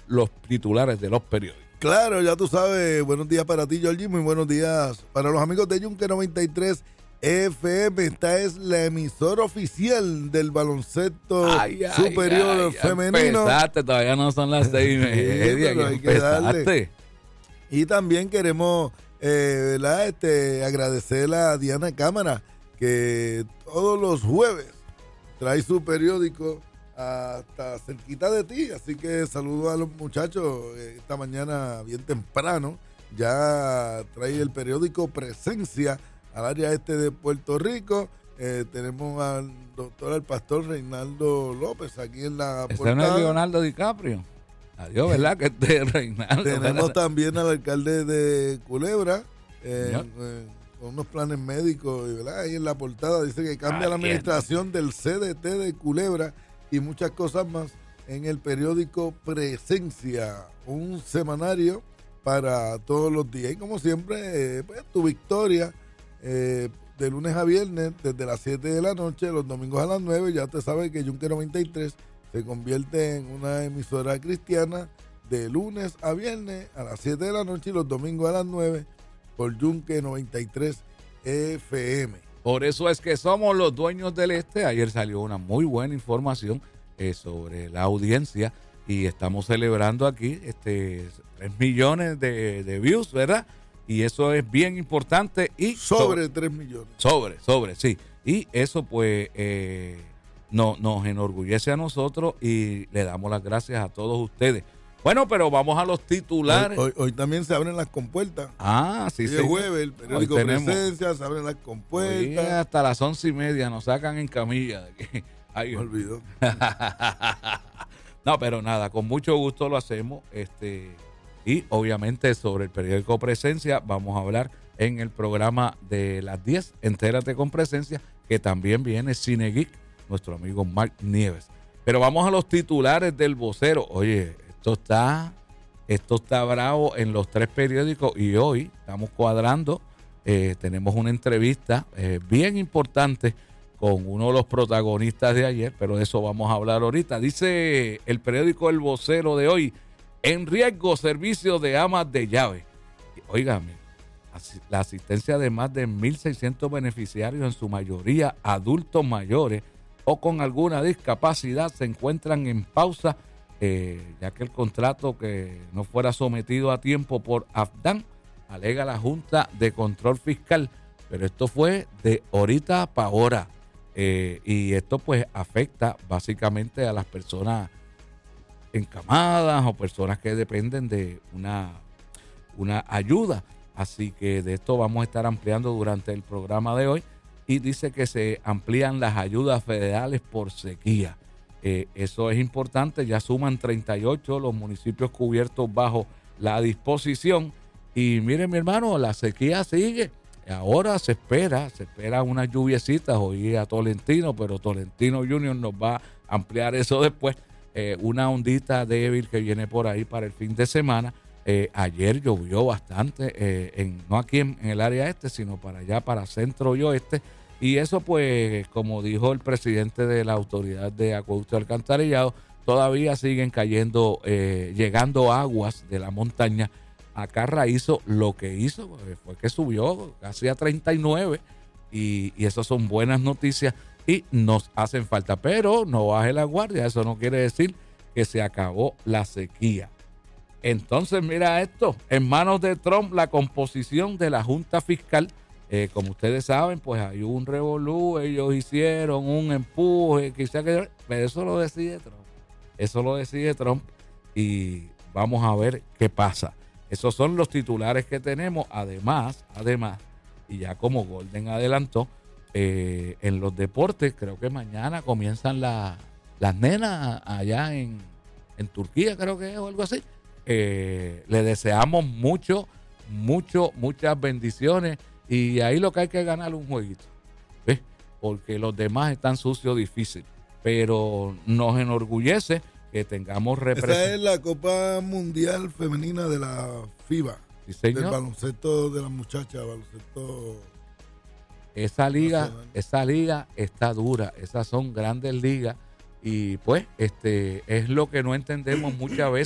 los titulares de los periódicos. Claro, ya tú sabes. Buenos días para ti, Georgie. Muy buenos días para los amigos de Yunque 93 FM. Esta es la emisora oficial del baloncesto superior femenino. Empezaste, todavía no son las 6:30. Sí, hay que darle. Y también queremos ¿verdad? Agradecer a Diana Cámara, que todos los jueves trae su periódico hasta cerquita de ti, así que saludo a los muchachos esta mañana bien temprano, ya trae el periódico Presencia al área este de Puerto Rico. Tenemos al doctor, al pastor Reinaldo López aquí en la portada. ¿Ese no es Leonardo DiCaprio? Adiós, ¿verdad? Que este Reinaldo. Tenemos también al alcalde de Culebra, con unos planes médicos, ¿verdad? Ahí en la portada dice que cambia la administración del CDT de Culebra y muchas cosas más en el periódico Presencia, un semanario para todos los días. Y como siempre, pues, tu victoria de lunes a viernes desde las 7 de la noche, los domingos a las 9. Ya te sabes que Yunque 93 se convierte en una emisora cristiana de lunes a viernes a las 7 de la noche y los domingos a las 9 por Yunque 93 FM. Por eso es que somos los dueños del este. Ayer salió una muy buena información sobre la audiencia y estamos celebrando aquí 3 millones de views, ¿verdad? Y eso es bien importante. Y sobre 3 millones. Sobre, sí. Y eso pues nos enorgullece a nosotros y le damos las gracias a todos ustedes. Bueno, pero vamos a los titulares. Hoy también se abren las compuertas. Sí. El jueves, el periódico Presencia, se abren las compuertas. Hoy hasta las 11:30 nos sacan en camilla. Ay, me olvidó. No, pero nada, con mucho gusto lo hacemos. Y obviamente sobre el periódico Presencia vamos a hablar en el programa de las 10. Entérate con Presencia, que también viene Cine Geek, nuestro amigo Mark Nieves. Pero vamos a los titulares del vocero. Oye, esto está bravo en los 3 periódicos y hoy estamos cuadrando. Tenemos una entrevista bien importante con uno de los protagonistas de ayer, pero de eso vamos a hablar ahorita. Dice el periódico El Vocero de hoy: en riesgo servicio de amas de llave. Óigame, la asistencia de más de 1.600 beneficiarios, en su mayoría adultos mayores o con alguna discapacidad, se encuentran en pausa, ya que el contrato que no fuera sometido a tiempo por AFDAN, alega la Junta de Control Fiscal. Pero esto fue de ahorita para ahora. Y esto pues afecta básicamente a las personas encamadas o personas que dependen de una ayuda. Así que de esto vamos a estar ampliando durante el programa de hoy. Y dice que se amplían las ayudas federales por sequía. Eso es importante. Ya suman 38 los municipios cubiertos bajo la disposición. Y miren, mi hermano, la sequía sigue. Ahora se espera unas lluviecitas hoy a Tolentino, pero Tolentino Junior nos va a ampliar eso después. Una ondita débil que viene por ahí para el fin de semana. Ayer llovió bastante, no aquí en el área este, sino para allá, para centro y oeste. Y eso, pues, como dijo el presidente de la Autoridad de Acueducto y Alcantarillado, todavía siguen cayendo, llegando aguas de la montaña. Carra hizo lo que hizo, fue que subió casi a 39 y esas son buenas noticias y nos hacen falta. Pero no baje la guardia, eso no quiere decir que se acabó la sequía. Entonces, mira esto, en manos de Trump la composición de la Junta Fiscal. Como ustedes saben, pues hay un revolú, ellos hicieron un empuje, pero eso lo decide Trump y vamos a ver qué pasa. Esos son los titulares que tenemos. Además, y ya como Golden adelantó, en los deportes, creo que mañana comienzan las nenas allá en Turquía, creo que es, o algo así. Le deseamos muchas bendiciones. Y ahí lo que hay que ganar un jueguito, ¿ves? Porque los demás están sucios, difícil. Pero nos enorgullece que tengamos Esa es la Copa Mundial Femenina de la FIBA. Sí, señor. Del baloncesto de las muchachas, baloncesto. Esa liga está dura. Esas son grandes ligas. Y pues, es lo que no entendemos muchas veces.